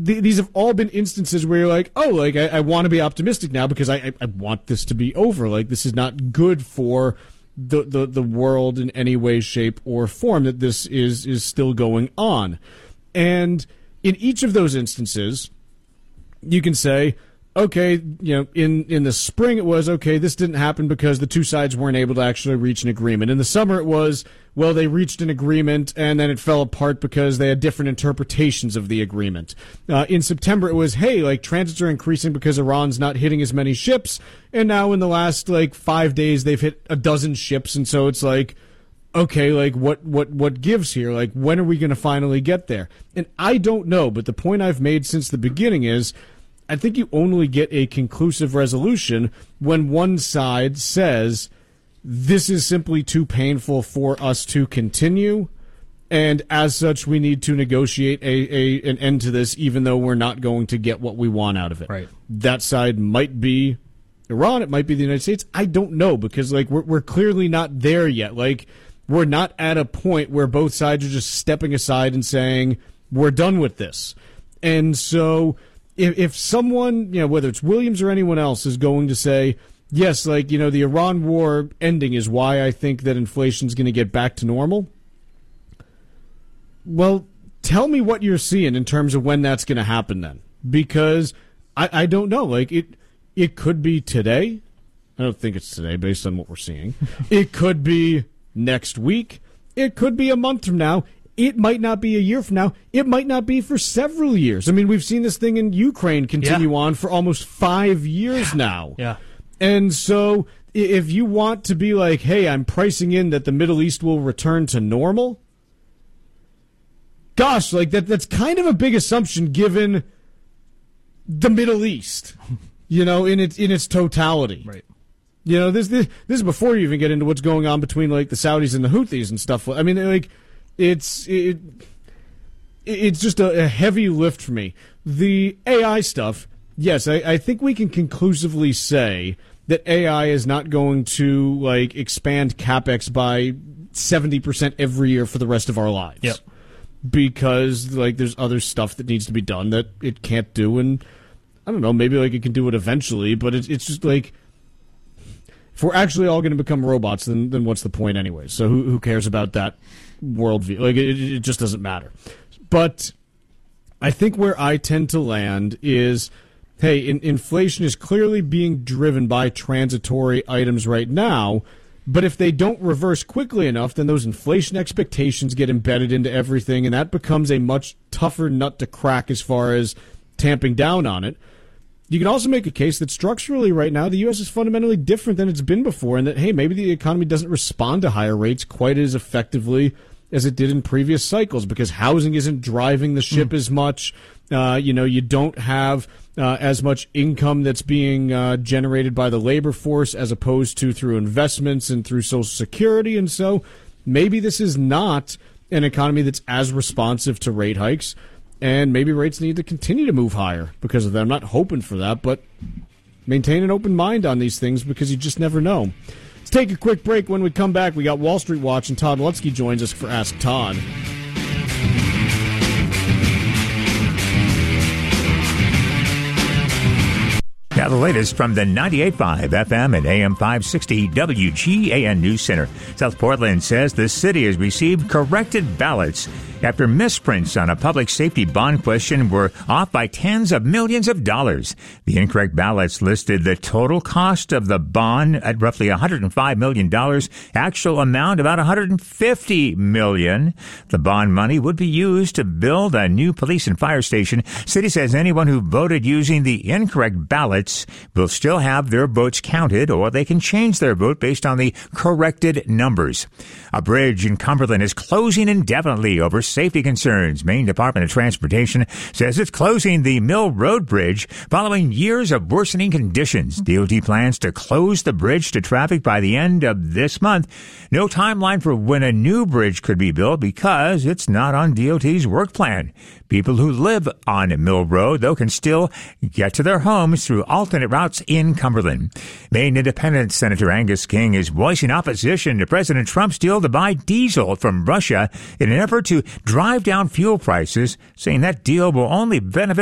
these have all been instances where you're like, oh, like I want to be optimistic now because I want this to be over. Like this is not good for the world in any way, shape, or form that this is still going on. And in each of those instances, you can say, okay, in the spring it was, okay, this didn't happen because the two sides weren't able to actually reach an agreement. In the summer it was, well, they reached an agreement and then it fell apart because they had different interpretations of the agreement. In September it was, hey, like transits are increasing because Iran's not hitting as many ships. And now in the last 5 days they've hit a dozen ships. And so it's like, okay, like what gives here? Like when are we going to finally get there? And I don't know, but the point I've made since the beginning is, I think you only get a conclusive resolution when one side says this is simply too painful for us to continue, and as such we need to negotiate an end to this even though we're not going to get what we want out of it. Right. That side might be Iran, it might be the United States. I don't know because we're clearly not there yet. Like we're not at a point where both sides are just stepping aside and saying we're done with this. And so if someone, whether it's Williams or anyone else, is going to say, yes, the Iran war ending is why I think that inflation's going to get back to normal, well, tell me what you're seeing in terms of when that's going to happen then. Because I don't know. It could be today. I don't think it's today based on what we're seeing. It could be next week. It could be a month from now. It might not be a year from now. It might not be for several years. I mean, we've seen this thing in Ukraine continue on for almost 5 years now. Yeah. And so if you want to be like, hey, I'm pricing in that the Middle East will return to normal, gosh, that's kind of a big assumption given the Middle East, in its totality. Right. This is before you even get into what's going on between the Saudis and the Houthis and stuff. I mean, it's just a heavy lift for me. The AI stuff, yes, I think we can conclusively say that AI is not going to expand CapEx by 70% every year for the rest of our lives. Yep. Because there's other stuff that needs to be done that it can't do, and I don't know, maybe it can do it eventually, but it's just if we're actually all going to become robots, then what's the point anyway? So who cares about that worldview? It just doesn't matter. But I think where I tend to land is, hey, inflation is clearly being driven by transitory items right now, but if they don't reverse quickly enough, then those inflation expectations get embedded into everything, and that becomes a much tougher nut to crack as far as tamping down on it. You can also make a case that structurally right now the U.S. is fundamentally different than it's been before, and that, hey, maybe the economy doesn't respond to higher rates quite as effectively as it did in previous cycles because housing isn't driving the ship as much. You don't have as much income that's being generated by the labor force as opposed to through investments and through Social Security. And so maybe this is not an economy that's as responsive to rate hikes, and maybe rates need to continue to move higher because of that. I'm not hoping for that, but maintain an open mind on these things because you just never know. Let's take a quick break. When we come back, we got Wall Street Watch, and Todd Lutzke joins us for Ask Todd. Now the latest from the 98.5 FM and AM 560 WGAN News Center. South Portland says the city has received corrected ballots after misprints on a public safety bond question were off by tens of millions of dollars. The incorrect ballots listed the total cost of the bond at roughly $105 million, actual amount about $150 million. The bond money would be used to build a new police and fire station. City says anyone who voted using the incorrect ballots will still have their votes counted, or they can change their vote based on the corrected numbers. A bridge in Cumberland is closing indefinitely over safety concerns. Maine Department of Transportation says it's closing the Mill Road Bridge following years of worsening conditions. DOT plans to close the bridge to traffic by the end of this month. No timeline for when a new bridge could be built because it's not on DOT's work plan. People who live on Mill Road, though, can still get to their homes through alternate routes in Cumberland. Maine Independent Senator Angus King is voicing opposition to President Trump's deal to buy diesel from Russia in an effort to drive down fuel prices, saying that deal will only benefit